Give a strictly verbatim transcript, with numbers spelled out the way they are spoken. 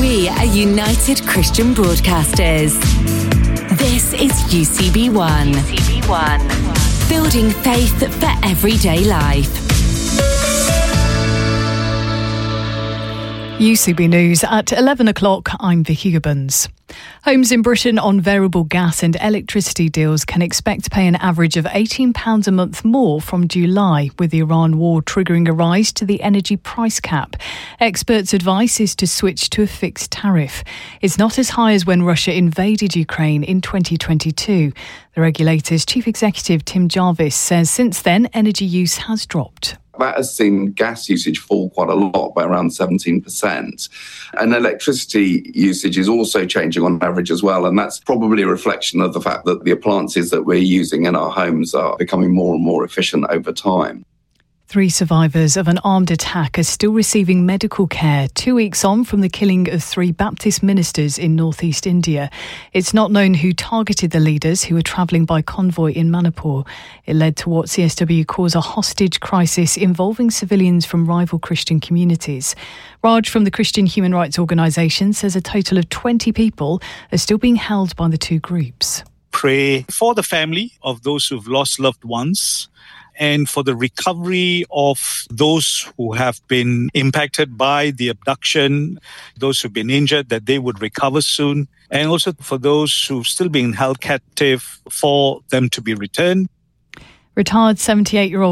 We are United Christian Broadcasters. This is U C B one. U C B one. Building faith for everyday life. U C B News at eleven o'clock, I'm Vicky Gibbons. Homes in Britain on variable gas and electricity deals can expect to pay an average of eighteen pounds a month more from July, with the Iran war triggering a rise to the energy price cap. Experts' advice is to switch to a fixed tariff. It's not as high as when Russia invaded Ukraine in twenty twenty-two. The regulator's chief executive, Tim Jarvis, says since then energy use has dropped. That has seen gas usage fall quite a lot, by around seventeen percent. And electricity usage is also changing on average as well. And that's probably a reflection of the fact that the appliances that we're using in our homes are becoming more and more efficient over time. Three survivors of an armed attack are still receiving medical care two weeks on from the killing of three Baptist ministers in northeast India. It's not known who targeted the leaders, who were travelling by convoy in Manipur. It led to what C S W calls a hostage crisis involving civilians from rival Christian communities. Raj from the Christian Human Rights Organisation says a total of twenty people are still being held by the two groups. Pray for the family of those who've lost loved ones, and for the recovery of those who have been impacted by the abduction, those who've been injured, that they would recover soon, and also for those who've still been held captive, for them to be returned. Retired seventy-eight-year-old